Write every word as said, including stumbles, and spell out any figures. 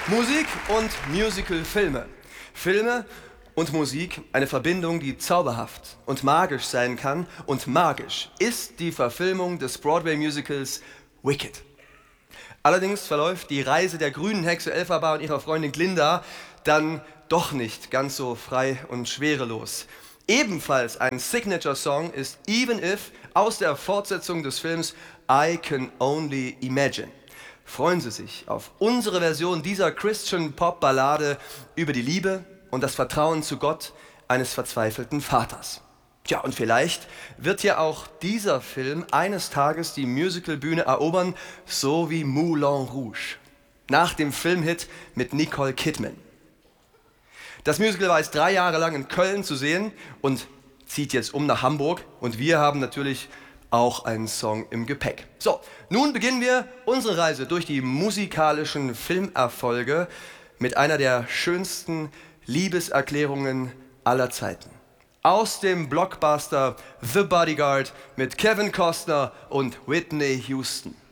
Musik und Musical-Filme. Filme und Musik, eine Verbindung, die zauberhaft und magisch sein kann. Und magisch ist die Verfilmung des Broadway-Musicals Wicked. Allerdings verläuft die Reise der grünen Hexe Elphaba und ihrer Freundin Glinda dann doch nicht ganz so frei und schwerelos. Ebenfalls ein Signature-Song ist Even If aus der Fortsetzung des Films I Can Only Imagine. Freuen Sie sich auf unsere Version dieser Christian-Pop-Ballade über die Liebe und das Vertrauen zu Gott eines verzweifelten Vaters. Tja, und vielleicht wird ja auch dieser Film eines Tages die Musicalbühne erobern, so wie Moulin Rouge, nach dem Filmhit mit Nicole Kidman. Das Musical war jetzt drei Jahre lang in Köln zu sehen und zieht jetzt um nach Hamburg. Und wir haben natürlich auch einen Song im Gepäck. So, nun beginnen wir unsere Reise durch die musikalischen Filmerfolge mit einer der schönsten Liebeserklärungen aller Zeiten. Aus dem Blockbuster The Bodyguard mit Kevin Costner und Whitney Houston.